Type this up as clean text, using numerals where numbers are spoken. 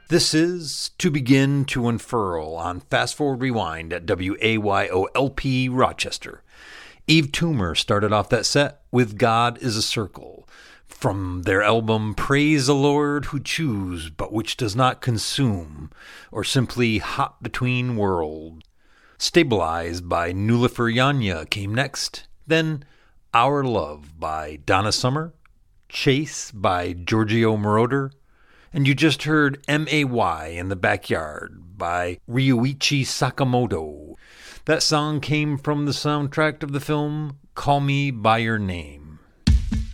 This is To Begin to Unfurl on Fast Forward Rewind at WAYOLP Rochester. Eve Toomer started off that set with God is a Circle from their album Praise the Lord Who Chews But Which Does Not Consume, or simply Hop Between Worlds. Stabilized by Nullifer Yanya came next, then Our Love by Donna Summer, Chase by Giorgio Moroder, and you just heard M.A.Y. in the Backyard by Ryuichi Sakamoto. That song came from the soundtrack of the film Call Me By Your Name.